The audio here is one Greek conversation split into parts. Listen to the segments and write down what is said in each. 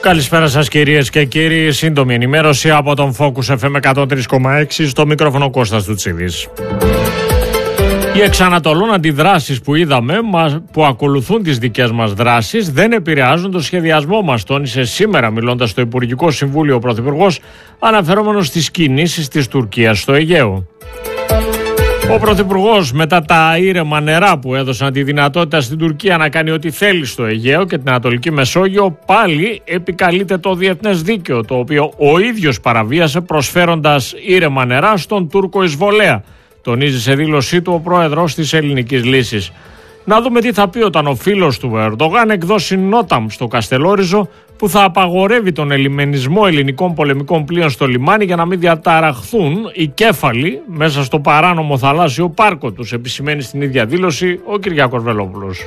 Καλησπέρα σας κυρίες και κύριοι. Σύντομη ενημέρωση από τον Focus FM 103,6, στο μικρόφωνο Κώστας Τουτσίδης. Οι εξανατολών αντιδράσεις που είδαμε, που ακολουθούν τις δικές μας δράσεις, δεν επηρεάζουν το σχεδιασμό μας, τόνισε σήμερα μιλώντας στο Υπουργικό Συμβούλιο ο Πρωθυπουργός, αναφερόμενος στις κινήσεις της Τουρκίας στο Αιγαίο. Ο Πρωθυπουργός, μετά τα ήρεμα νερά που έδωσαν τη δυνατότητα στην Τουρκία να κάνει ό,τι θέλει στο Αιγαίο και την Ανατολική Μεσόγειο, πάλι επικαλείται το διεθνές δίκαιο, το οποίο ο ίδιος παραβίασε προσφέροντας ήρεμα νερά στον Τούρκο εισβολέα, τονίζει σε δήλωσή του ο πρόεδρος της Ελληνικής Λύσης. Να δούμε τι θα πει όταν ο φίλος του Ερντογάν εκδώσει νόταμ στο Καστελόριζο, που θα απαγορεύει τον ελιμενισμό ελληνικών πολεμικών πλοίων στο λιμάνι για να μην διαταραχθούν οι κέφαλοι μέσα στο παράνομο θαλάσσιο πάρκο τους, επισημαίνει στην ίδια δήλωση ο Κυριάκος Βελόπουλος.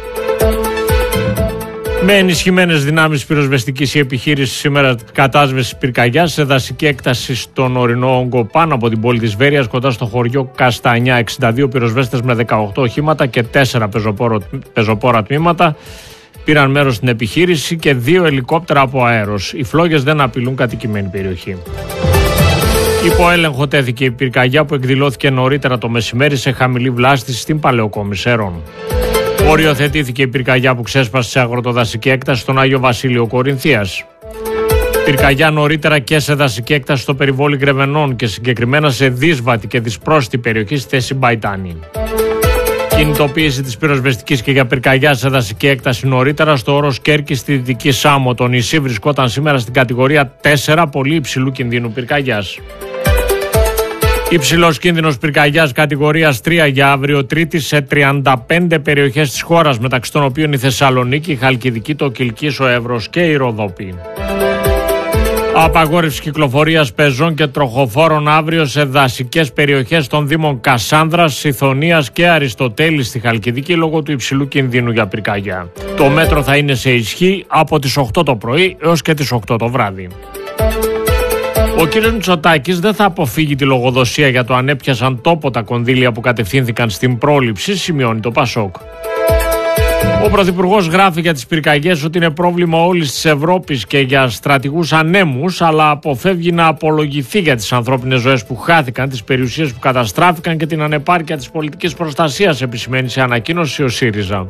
Με ενισχυμένες δυνάμεις πυροσβεστικής, η επιχείρηση σήμερα κατάσβεσης πυρκαγιάς σε δασική έκταση στον ορεινό όγκο πάνω από την πόλη της Βέρειας, κοντά στο χωριό Καστανιά. 62 πυροσβέστες με 18 οχήματα και 4 πεζοπόρα τμήματα πήραν μέρος στην επιχείρηση και 2 ελικόπτερα από αέρος. Οι φλόγες δεν απειλούν κατοικημένη περιοχή. Υπό έλεγχο τέθηκε η πυρκαγιά που εκδηλώθηκε νωρίτερα το μεσημέρι σε χαμηλή βλάστηση στην Παλαιοκόμη Σέρων. Οριοθετήθηκε η πυρκαγιά που ξέσπασε σε αγροτοδασική έκταση στον Άγιο Βασίλειο Κορινθίας. Πυρκαγιά νωρίτερα και σε δασική έκταση στο περιβόλι Γκρεβενών και συγκεκριμένα σε δύσβατη και δυσπρόσιτη περιοχή στη θέση Μπαϊτάνη. Κινητοποίηση της πυροσβεστικής και για πυρκαγιά σε δασική έκταση νωρίτερα στο όρος Κέρκη στη Δυτική Σάμο. Το νησί βρισκόταν σήμερα στην κατηγορία 4 πολύ υψηλού κινδύνου πυρκαγιάς. Υψηλός κίνδυνος πυρκαγιάς κατηγορίας 3 για αύριο Τρίτη σε 35 περιοχές της χώρας, μεταξύ των οποίων η Θεσσαλονίκη, η Χαλκιδική, το Κιλκής, ο Εύρος και η Ροδόπη. Απαγόρευση κυκλοφορίας πεζών και τροχοφόρων αύριο σε δασικές περιοχές των δήμων Κασάνδρας, Σιθωνίας και Αριστοτέλης στη Χαλκιδική λόγω του υψηλού κινδύνου για πυρκαγιά. Το μέτρο θα είναι σε ισχύ από τις 8 το πρωί έως και τις 8 το βράδυ. Ο κ. Μητσοτάκης δεν θα αποφύγει τη λογοδοσία για το αν έπιασαν τόπο τα κονδύλια που κατευθύνθηκαν στην πρόληψη, σημειώνει το Πασόκ. Ο Πρωθυπουργός γράφει για τις πυρκαγιές ότι είναι πρόβλημα όλης της Ευρώπης και για στρατηγούς ανέμους, αλλά αποφεύγει να απολογηθεί για τις ανθρώπινες ζωές που χάθηκαν, τις περιουσίες που καταστράφηκαν και την ανεπάρκεια της πολιτικής προστασίας, επισημαίνει σε ανακοίνωση ο ΣΥΡΙΖΑ.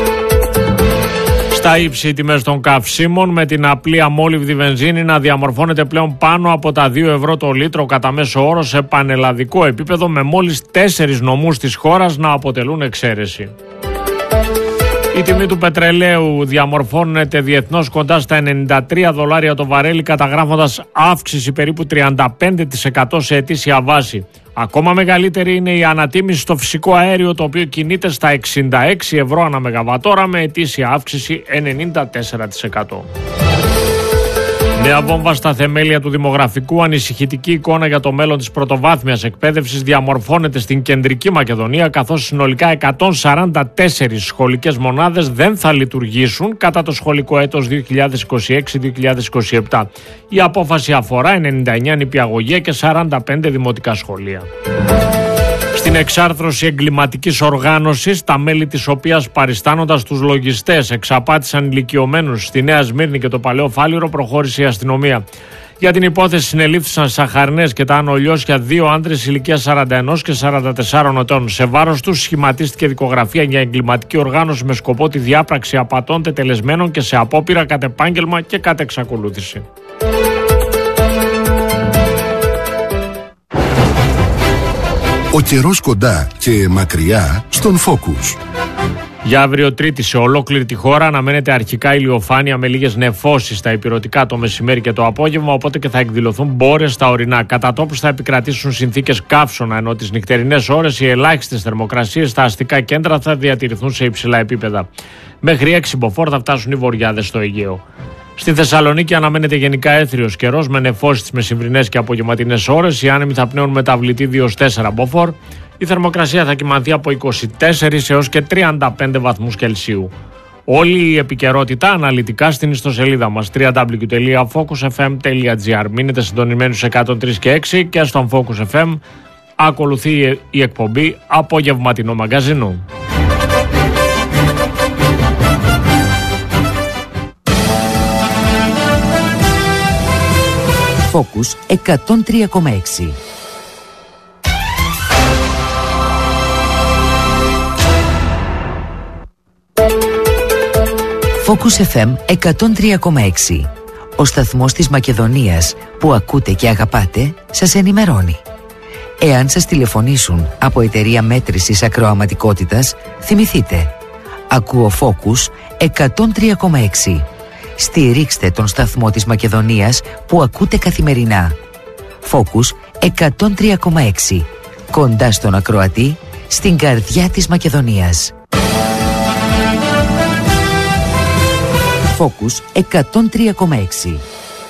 Στα ύψη οι τιμές των καυσίμων, με την απλή αμόλυβδη βενζίνη να διαμορφώνεται πλέον πάνω από τα 2 ευρώ το λίτρο κατά μέσο όρο σε πανελλαδικό επίπεδο, με μόλις 4 νομούς της χώρας να αποτελούν εξαίρεση. Η τιμή του πετρελαίου διαμορφώνεται διεθνώς κοντά στα $93 το βαρέλι, καταγράφοντας αύξηση περίπου 35% σε ετήσια βάση. Ακόμα μεγαλύτερη είναι η ανατίμηση στο φυσικό αέριο, το οποίο κινείται στα 66 ευρώ ανά μεγαβατόρα με ετήσια αύξηση 94%. Νέα βόμβα στα θεμέλια του δημογραφικού. Ανησυχητική εικόνα για το μέλλον της πρωτοβάθμιας εκπαίδευσης διαμορφώνεται στην Κεντρική Μακεδονία, καθώς συνολικά 144 σχολικές μονάδες δεν θα λειτουργήσουν κατά το σχολικό έτος 2026-2027. Η απόφαση αφορά 99 νηπιαγωγεία και 45 δημοτικά σχολεία. Στην εξάρθρωση εγκληματικής οργάνωσης, τα μέλη της οποίας παριστάνοντας τους λογιστές εξαπάτησαν ηλικιωμένους στη Νέα Σμύρνη και το Παλαιό Φάληρο, προχώρησε η αστυνομία. Για την υπόθεση συνελήφθησαν στις Αχαρνές και τα Άνω Λιώσια 2 άντρες ηλικίας 41 και 44 ετών. Σε βάρος τους σχηματίστηκε δικογραφία για εγκληματική οργάνωση με σκοπό τη διάπραξη απατών τετελεσμένων και σε απόπειρα κατ' επάγγελμα και κατ' εξακολούθηση. Ο καιρός κοντά και μακριά στον Focus. Για αύριο Τρίτη σε ολόκληρη τη χώρα αναμένεται αρχικά ηλιοφάνεια με λίγες νεφώσεις στα ηπειρωτικά το μεσημέρι και το απόγευμα, οπότε και θα εκδηλωθούν μπόρες στα ορεινά. Κατά τόπους θα επικρατήσουν συνθήκες καύσωνα, ενώ τις νυχτερινές ώρες οι ελάχιστες θερμοκρασίες στα αστικά κέντρα θα διατηρηθούν σε υψηλά επίπεδα. Μέχρι 6 μποφόρ θα φτάσουν οι βοριάδες στο Αιγαίο. Στη Θεσσαλονίκη αναμένεται γενικά έθριος καιρός με νεφώσεις τις μεσημβρινές και απογευματινές ώρες. Οι άνεμοι θα πνέουν μεταβλητή 2-4 μποφόρ. Η θερμοκρασία θα κυμανθεί από 24 έως και 35 βαθμούς Κελσίου. Όλη η επικαιρότητα αναλυτικά στην ιστοσελίδα μας www.focusfm.gr. Μείνετε συντονισμένοι στους 103 και 6 και στον Focus FM ακολουθεί η εκπομπή Απογευματινό Μαγκαζινό. Focus 103,6. Focus FM 103,6. Ο σταθμός της Μακεδονίας που ακούτε και αγαπάτε σας ενημερώνει. Εάν σας τηλεφωνήσουν από εταιρεία μέτρησης ακροαματικότητας, θυμηθείτε. Ακούω Focus 103,6. Στηρίξτε τον σταθμό της Μακεδονίας που ακούτε καθημερινά. Focus 103,6. Κοντά στον ακροατή, στην καρδιά της Μακεδονίας. Focus 103,6.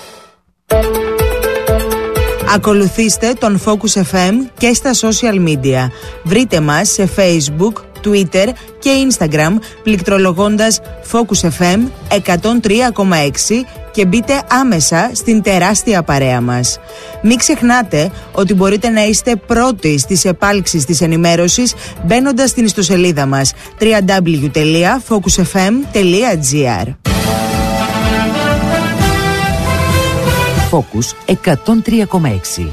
Ακολουθήστε τον Focus FM και στα social media. Βρείτε μας σε Facebook, Twitter και Instagram πληκτρολογώντας Focus FM 103,6 και μπείτε άμεσα στην τεράστια παρέα μας. Μην ξεχνάτε ότι μπορείτε να είστε πρώτοι στις επάλξεις της ενημέρωσης μπαίνοντας στην ιστοσελίδα μας www.focusfm.gr. Focus 103,6.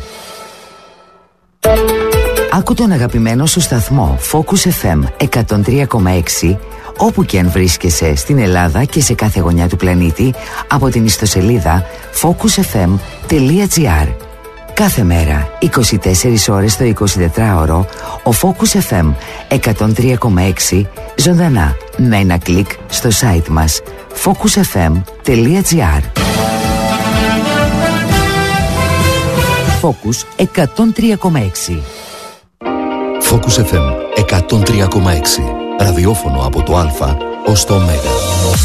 Άκου τον αγαπημένο σου σταθμό Focus FM 103,6 όπου και αν βρίσκεσαι στην Ελλάδα και σε κάθε γωνιά του πλανήτη από την ιστοσελίδα focusfm.gr. Κάθε μέρα, 24 ώρες το 24ωρο, ο Focus FM 103,6 ζωντανά με ένα κλικ στο site μας focusfm.gr. Focus 103,6. Focus FM 103,6. Ραδιόφωνο από το Α ως το Ω.